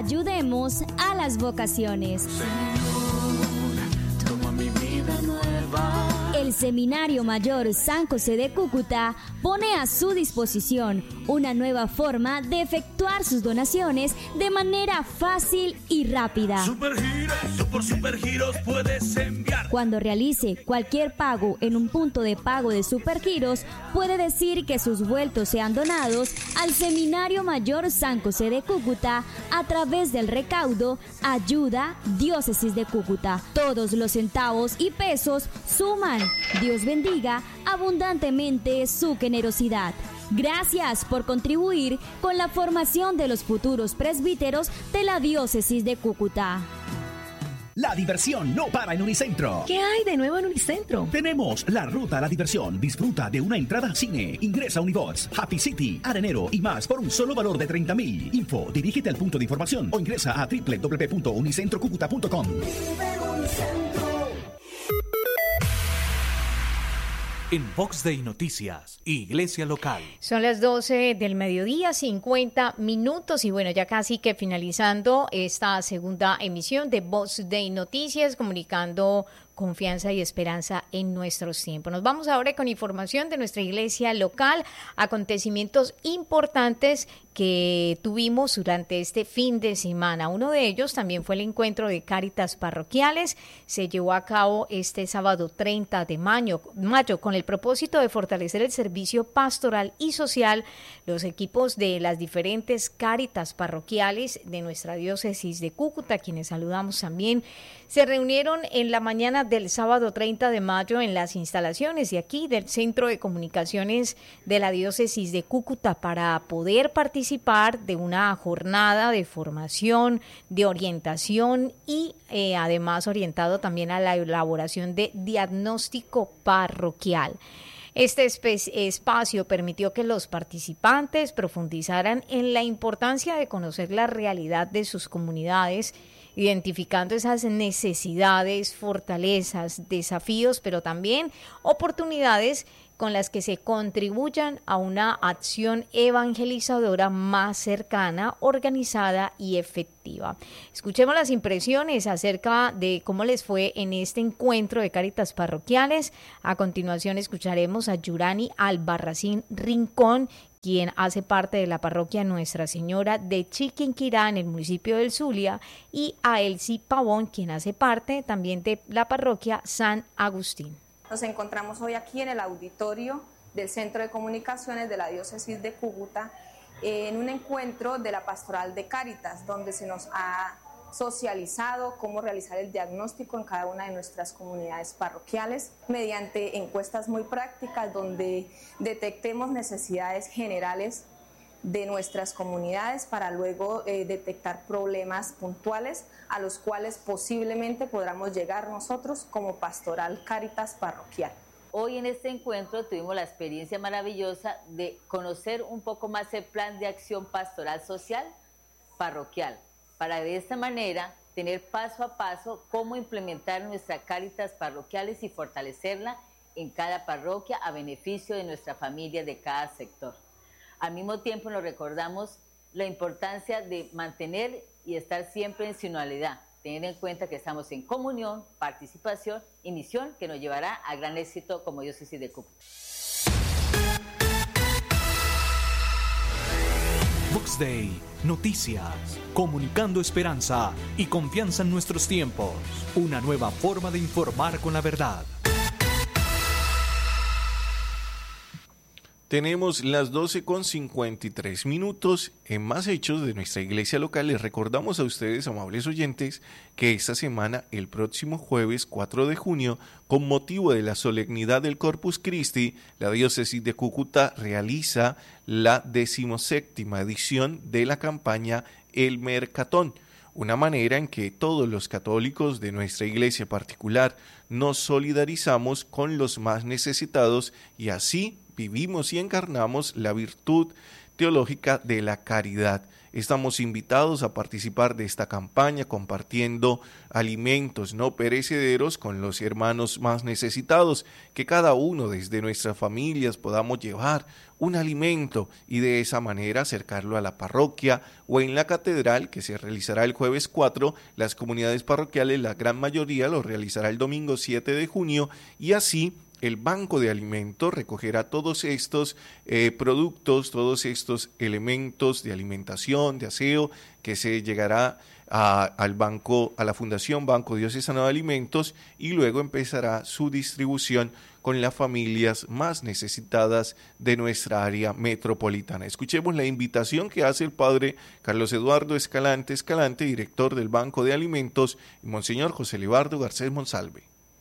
Ayudemos a las vocaciones. Señor, toma mi vida nueva. El Seminario Mayor San José de Cúcuta pone a su disposición una nueva forma de efectuar sus donaciones de manera fácil y rápida. Por Supergiros puedes enviar. Cuando realice cualquier pago en un punto de pago de Supergiros, puede decir que sus vueltos sean donados al Seminario Mayor San José de Cúcuta a través del recaudo Ayuda Diócesis de Cúcuta. Todos los centavos y pesos suman. Dios bendiga abundantemente su generosidad. Gracias por contribuir con la formación de los futuros presbíteros de la Diócesis de Cúcuta. La diversión no para en Unicentro. ¿Qué hay de nuevo en Unicentro? Tenemos la ruta a la diversión. Disfruta de una entrada al cine. Ingresa a Unibox, Happy City, Arenero y más por un solo valor de 30.000. Info, dirígete al punto de información o ingresa a www.unicentrocucuta.com. En Vox Day Noticias, Iglesia Local. Son las 12 del mediodía, 50 minutos y bueno, ya casi que finalizando esta segunda emisión de Vox Day Noticias, comunicando confianza y esperanza en nuestros tiempos. Nos vamos ahora con información de nuestra iglesia local, acontecimientos importantes que tuvimos durante este fin de semana. Uno de ellos también fue el encuentro de Cáritas Parroquiales. Se llevó a cabo este sábado 30 de mayo con el propósito de fortalecer el servicio pastoral y social. Los equipos de las diferentes Cáritas Parroquiales de nuestra diócesis de Cúcuta, quienes saludamos también, se reunieron en la mañana del sábado 30 de mayo en las instalaciones de aquí del Centro de Comunicaciones de la Diócesis de Cúcuta para poder participar de una jornada de formación, de orientación y además orientado también a la elaboración de diagnóstico parroquial. Este espacio permitió que los participantes profundizaran en la importancia de conocer la realidad de sus comunidades, identificando esas necesidades, fortalezas, desafíos, pero también oportunidades con las que se contribuyan a una acción evangelizadora más cercana, organizada y efectiva. Escuchemos las impresiones acerca de cómo les fue en este encuentro de Cáritas Parroquiales. A continuación escucharemos a Yurani Albarracín Rincón, quien hace parte de la parroquia Nuestra Señora de Chiquinquirá en el municipio del Zulia, y a Elsie Pavón, quien hace parte también de la parroquia San Agustín. Nos encontramos hoy aquí en el auditorio del Centro de Comunicaciones de la Diócesis de Cúcuta en un encuentro de la Pastoral de Cáritas, donde se nos ha socializado cómo realizar el diagnóstico en cada una de nuestras comunidades parroquiales mediante encuestas muy prácticas donde detectemos necesidades generales de nuestras comunidades para luego detectar problemas puntuales a los cuales posiblemente podamos llegar nosotros como Pastoral Cáritas Parroquial. Hoy en este encuentro tuvimos la experiencia maravillosa de conocer un poco más el plan de acción pastoral social parroquial, para de esta manera tener paso a paso cómo implementar nuestras Cáritas parroquiales y fortalecerla en cada parroquia a beneficio de nuestra familia de cada sector. Al mismo tiempo nos recordamos la importancia de mantener y estar siempre en sinodalidad, tener en cuenta que estamos en comunión, participación y misión que nos llevará a gran éxito como Diócesis de Cúcuta. Vox Day Noticias, comunicando esperanza y confianza en nuestros tiempos. Una nueva forma de informar con la verdad. Tenemos las 12:53 en más hechos de nuestra iglesia local. Les recordamos a ustedes, amables oyentes, que esta semana, el próximo jueves 4 de junio, con motivo de la solemnidad del Corpus Christi, la Diócesis de Cúcuta realiza la 17ª edición de la campaña El Mercatón, una manera en que todos los católicos de nuestra iglesia particular nos solidarizamos con los más necesitados y así vivimos y encarnamos la virtud teológica de la caridad. estamos invitados a participar de esta campaña compartiendo alimentos no perecederos con los hermanos más necesitados, que cada uno desde nuestras familias podamos llevar un alimento y de esa manera acercarlo a la parroquia o en la catedral, que se realizará el jueves 4, las comunidades parroquiales, la gran mayoría lo realizará el domingo 7 de junio y así el banco de alimentos recogerá todos estos productos, todos estos elementos de alimentación, de aseo, que se llegará al banco, a la Fundación Banco Diocesano de Alimentos y luego empezará su distribución con las familias más necesitadas de nuestra área metropolitana. Escuchemos la invitación que hace el padre Carlos Eduardo Escalante, director del Banco de Alimentos, y Monseñor José Libardo Garcés Monsalve.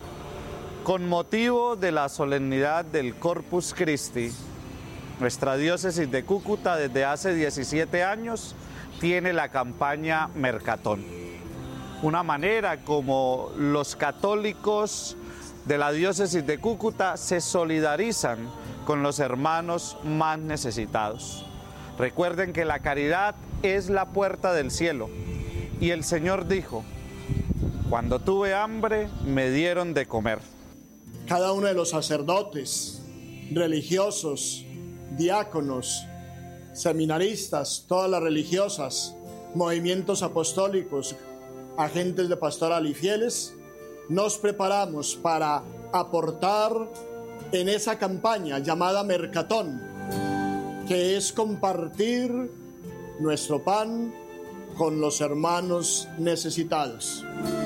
Con motivo de la solemnidad del Corpus Christi, nuestra diócesis de Cúcuta desde hace 17 años tiene la campaña Mercatón. Una manera como los católicos de la diócesis de Cúcuta se solidarizan con los hermanos más necesitados. Recuerden que la caridad es la puerta del cielo y el Señor dijo: cuando tuve hambre me dieron de comer. Cada uno de los sacerdotes, religiosos, diáconos, seminaristas, todas las religiosas, movimientos apostólicos, agentes de pastoral y fieles, nos preparamos para aportar en esa campaña llamada Mercatón, que es compartir nuestro pan con los hermanos necesitados.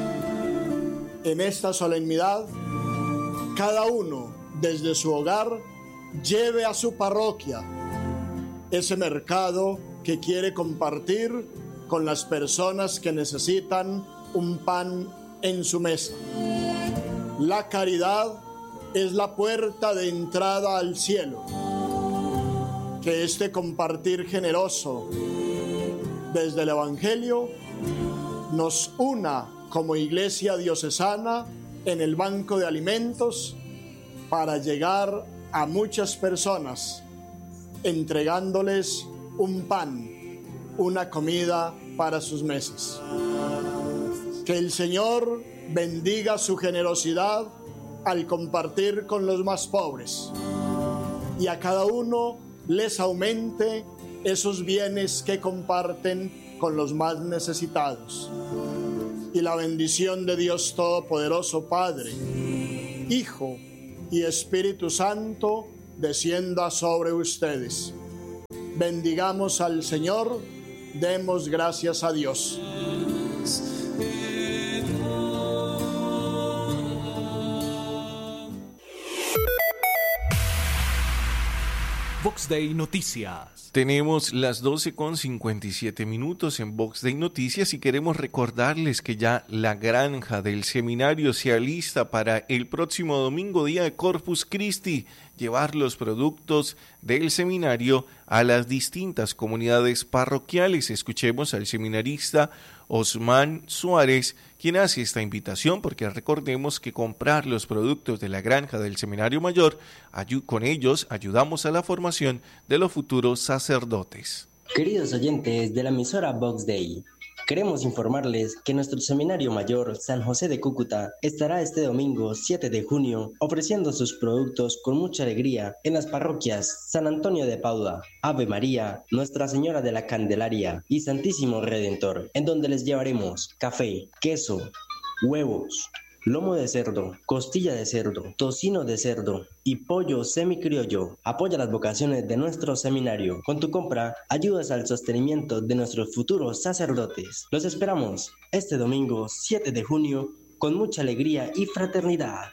En esta solemnidad, cada uno desde su hogar lleve a su parroquia ese mercado que quiere compartir con las personas que necesitan un pan en su mesa. La caridad es la puerta de entrada al cielo. Que este compartir generoso desde el Evangelio nos una como Iglesia diocesana en el banco de alimentos para llegar a muchas personas, entregándoles un pan, una comida para sus mesas. Que el Señor bendiga su generosidad al compartir con los más pobres y a cada uno les aumente esos bienes que comparten con los más necesitados. Y la bendición de Dios Todopoderoso, Padre, Hijo y Espíritu Santo, descienda sobre ustedes. Bendigamos al Señor, demos gracias a Dios. Vox Day Noticias. Tenemos las 12:57 en Vox Day Noticias y queremos recordarles que ya la granja del seminario se alista para el próximo domingo, día de Corpus Christi, llevar los productos del seminario a las distintas comunidades parroquiales. Escuchemos al seminarista Osman Suárez, quien hace esta invitación, porque recordemos que comprar los productos de la granja del Seminario Mayor, con ellos ayudamos a la formación de los futuros sacerdotes. Queridos oyentes de la emisora Vox Day, queremos informarles que nuestro Seminario Mayor San José de Cúcuta estará este domingo 7 de junio ofreciendo sus productos con mucha alegría en las parroquias San Antonio de Padua, Ave María, Nuestra Señora de la Candelaria y Santísimo Redentor, en donde les llevaremos café, queso, huevos, lomo de cerdo, costilla de cerdo, tocino de cerdo y pollo semicriollo. Apoya las vocaciones de nuestro seminario. Con tu compra, ayudas al sostenimiento de nuestros futuros sacerdotes. Los esperamos este domingo 7 de junio con mucha alegría y fraternidad.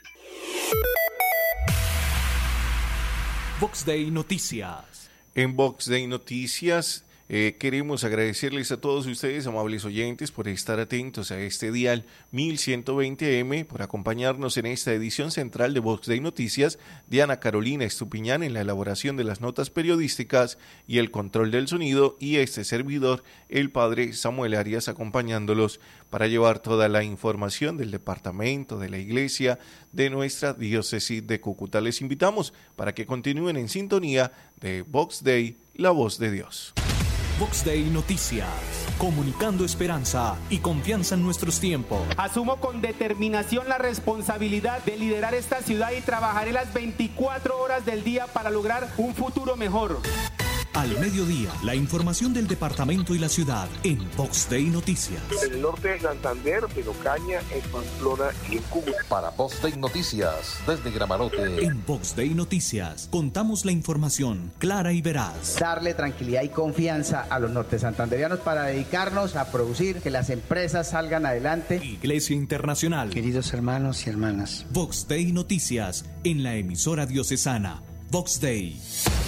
Vox Day Noticias. En Vox Day Noticias queremos agradecerles a todos ustedes, amables oyentes, por estar atentos a este dial 1120M, por acompañarnos en esta edición central de Vox Day Noticias. Diana Carolina Estupiñán en la elaboración de las notas periodísticas y el control del sonido, y este servidor, el padre Samuel Arias, acompañándolos para llevar toda la información del departamento, de la iglesia, de nuestra diócesis de Cúcuta. Les invitamos para que continúen en sintonía de Vox Day, la voz de Dios. Box Day Noticias, comunicando esperanza y confianza en nuestros tiempos. Asumo con determinación la responsabilidad de liderar esta ciudad y trabajaré las 24 horas del día para lograr un futuro mejor. Al mediodía, la información del departamento y la ciudad en Box Day Noticias. En el norte de Santander, en Ocaña, en Pamplona y en Cúcuta. Para Box Day Noticias, desde Gramarote. En Box Day Noticias, contamos la información clara y veraz. Darle tranquilidad y confianza a los norte santanderianos para dedicarnos a producir, que las empresas salgan adelante. Iglesia Internacional. Queridos hermanos y hermanas. Box Day Noticias, en la emisora diocesana. Box Day.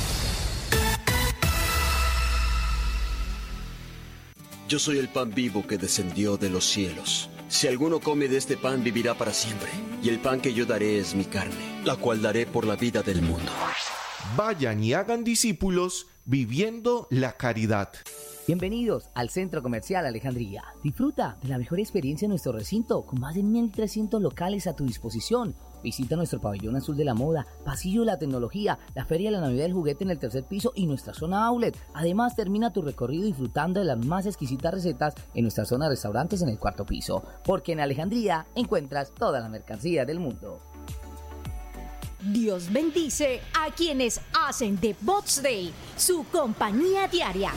Yo soy el pan vivo que descendió de los cielos. Si alguno come de este pan, vivirá para siempre. Y el pan que yo daré es mi carne, la cual daré por la vida del mundo. Vayan y hagan discípulos viviendo la caridad. Bienvenidos al Centro Comercial Alejandría. Disfruta de la mejor experiencia en nuestro recinto, con más de 1.300 locales a tu disposición. Visita nuestro pabellón azul de la moda, pasillo de la tecnología, la feria de la Navidad del juguete en el tercer piso y nuestra zona outlet. Además, termina tu recorrido disfrutando de las más exquisitas recetas en nuestra zona de restaurantes en el cuarto piso, porque en Alejandría encuentras toda la mercancía del mundo. Dios bendice a quienes hacen de Box Day su compañía diaria.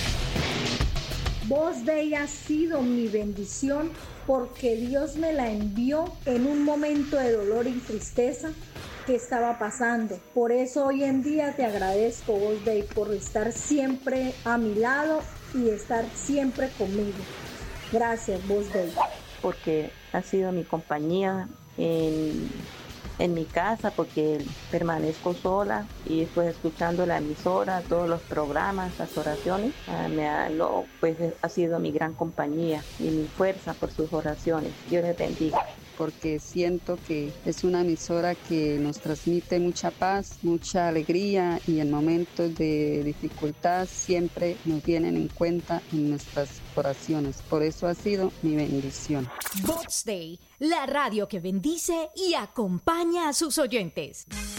Box Day ha sido mi bendición porque Dios me la envió en un momento de dolor y tristeza que estaba pasando. Por eso hoy en día te agradezco, Box Day, por estar siempre a mi lado y estar siempre conmigo. Gracias, Box Day. Porque ha sido mi compañía en mi casa, porque permanezco sola y pues escuchando la emisora, todos los programas, las oraciones, pues ha sido mi gran compañía y mi fuerza por sus oraciones. Dios les bendiga. Porque siento que es una emisora que nos transmite mucha paz, mucha alegría y en momentos de dificultad siempre nos tienen en cuenta en nuestras oraciones. Por eso ha sido mi bendición. Box Day, la radio que bendice y acompaña a sus oyentes.